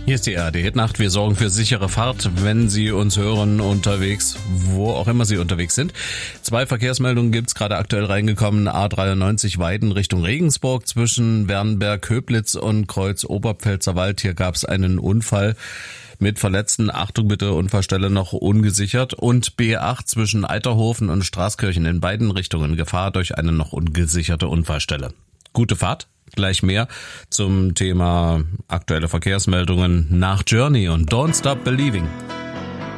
Hier ist die ARD-Hitnacht. Wir sorgen für sichere Fahrt, wenn Sie uns hören unterwegs, wo auch immer Sie unterwegs sind. 2 Verkehrsmeldungen gibt's gerade aktuell reingekommen. A93 Weiden Richtung Regensburg zwischen Wernberg-Köblitz und Kreuz Oberpfälzerwald. Hier gab's einen Unfall mit Verletzten. Achtung bitte, Unfallstelle noch ungesichert. Und B8 zwischen Eiterhofen und Straßkirchen in beiden Richtungen Gefahr durch eine noch ungesicherte Unfallstelle. Gute Fahrt. Gleich mehr zum Thema aktuelle Verkehrsmeldungen nach Journey und Don't Stop Believing.